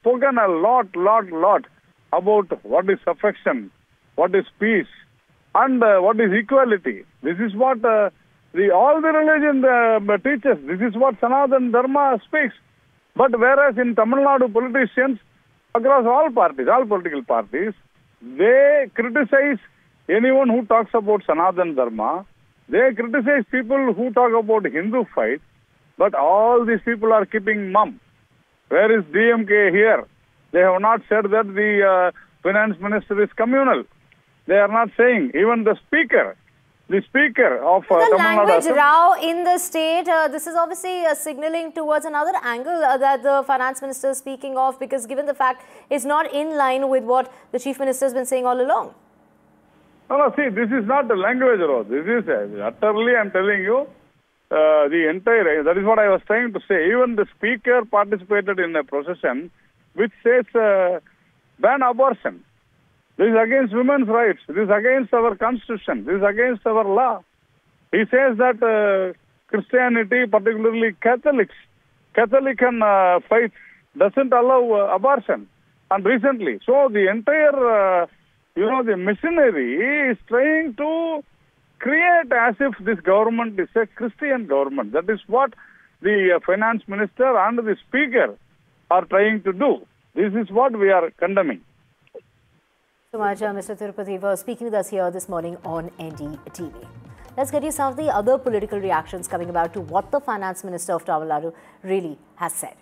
spoken a lot about what is affection, what is peace, and what is equality. This is what all the religion teaches. This is what Sanatana Dharma speaks. But whereas in Tamil Nadu, politicians across all parties, all political parties, they criticize anyone who talks about Sanatana Dharma. They criticize people who talk about Hindu fight. But all these people are keeping mum. Where is DMK here? They have not said that the finance minister is communal. They are not saying. Even the speaker of the language row in the state, this is obviously signaling towards another angle that the finance minister is speaking of, because given the fact it's not in line with what the chief minister has been saying all along. No, see, this is not a language row. This is utterly, I'm telling you, the entire, that is what I was trying to say. Even the speaker participated in a procession which says ban abortion. This is against women's rights. This is against our constitution. This is against our law. He says that Christianity, particularly Catholic faith, doesn't allow abortion. And recently, so the entire, the machinery is trying to create as if this government is a Christian government. That is what the finance minister and the speaker are trying to do. This is what we are condemning. So much, Mr. Tirupati, for speaking with us here this morning on NDTV. Let's get you some of the other political reactions coming about to what the finance minister of Tamil Nadu really has said.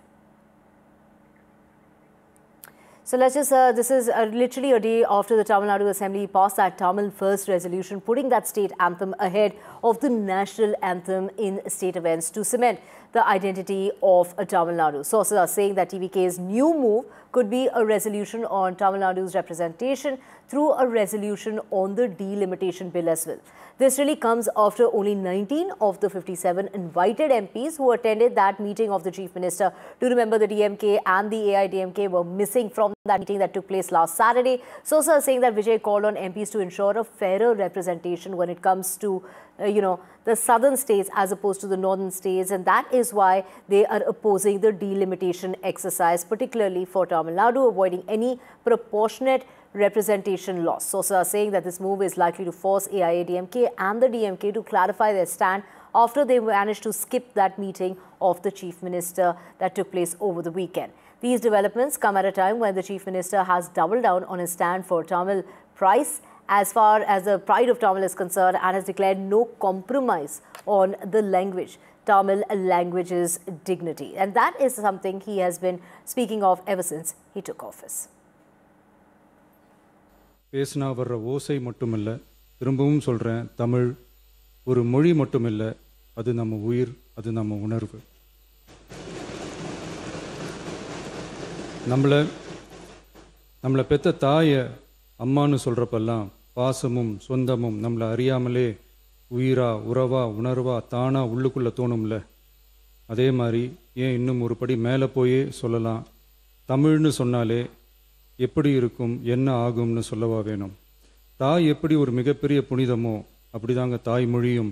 So let's just, this is literally a day after the Tamil Nadu Assembly passed that Tamil First resolution, putting that state anthem ahead of the national anthem in state events to cement the identity of Tamil Nadu. Sources are saying that TVK's new move could be a resolution on Tamil Nadu's representation through a resolution on the delimitation bill as well. This really comes after only 19 of the 57 invited MPs who attended that meeting of the Chief Minister. Do remember the DMK and the AIDMK were missing from that meeting that took place last Saturday. Sources are saying that Vijay called on MPs to ensure a fairer representation when it comes to, the southern states as opposed to the northern states, and that is why they are opposing the delimitation exercise, particularly for Tamil Nadu, avoiding any proportionate representation loss. Sources are saying that this move is likely to force AIADMK and the DMK to clarify their stand after they managed to skip that meeting of the Chief Minister that took place over the weekend. These developments come at a time when the Chief Minister has doubled down on his stand for Tamil price as far as the pride of Tamil is concerned, and has declared no compromise on the language, Tamil language's dignity. And that is something he has been speaking of ever since he took office. பேசினா வர்ற ஓசை மட்டுமில்லை, திரும்பவும் சொல்கிறேன், தமிழ் ஒரு மொழி மட்டுமில்லை, அது நம்ம உயிர், அது நம்ம உணர்வு. நம்மளை பெற்ற தாயை அம்மானு சொல்கிறப்பெல்லாம் பாசமும் சொந்தமும் நம்மளை அறியாமலே உயிரா உறவா உணர்வா தானா உள்ளுக்குள்ளே தோணும்ல. அதே மாதிரி ஏன் இன்னும் ஒரு படி மேலே போயே சொல்லலாம், தமிழ்னு சொன்னாலே எப்படி இருக்கும், என்ன ஆகும்னு சொல்லவா வேணும். தாய் எப்படி ஒரு மிகப்பெரிய புனிதமோ அப்படிதாங்க தாய்மொழியும்.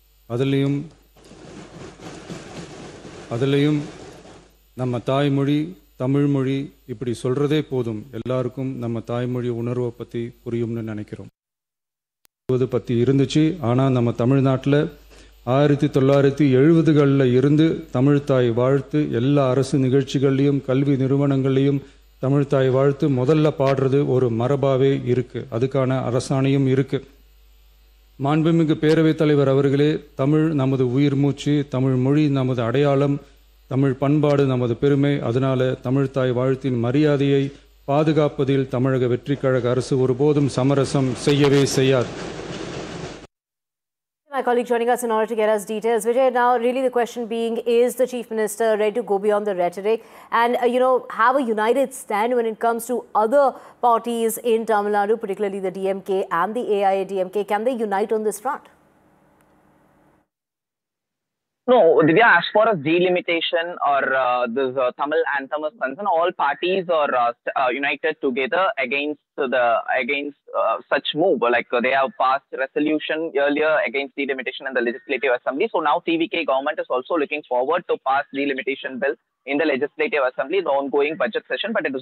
அதுலேயும் நம்ம தாய்மொழி தமிழ்மொழி இப்படி சொல்கிறதே போதும், எல்லாருக்கும் நம்ம தாய்மொழி உணர்வை பற்றி புரியும்னு நினைக்கிறோம். பற்றி இருந்துச்சு, ஆனால் நம்ம தமிழ்நாட்டில் 1970களில் இருந்து தமிழ்தாய் வாழ்த்து எல்லா அரசு நிகழ்ச்சிகள்லையும் கல்வி நிறுவனங்கள்லையும் தமிழ்தாய் வாழ்த்து முதல்ல பாடுறது ஒரு மரபாவே இருக்கு. அதுக்கான அரசாணையும் இருக்கு. மாண்புமிகு பேரவைத் தலைவர் அவர்களே, தமிழ் நமது உயிர் மூச்சு, தமிழ் மொழி நமது அடையாளம், தமிழ் பண்பாடு நமது பெருமை. அதனால தமிழ்தாய் வாழ்த்தின் மரியாதையை பாதுகாப்பதில் தமிழக வெற்றிக் கழக அரசு ஒருபோதும் சமரசம் செய்யவே செய்யாது. My colleague joining us in order to get us details. Vijay, now really the question being, is the Chief Minister ready to go beyond the rhetoric and, have a united stand when it comes to other parties in Tamil Nadu, particularly the DMK and the AIADMK? Can they unite on this front? No, Divya, as far as delimitation or this Tamil anthem is concerned, all parties are united together against such move. Like they have passed resolution earlier against delimitation in the Legislative Assembly. So now TVK government is also looking forward to pass delimitation bill in the Legislative Assembly, the ongoing budget session. But it is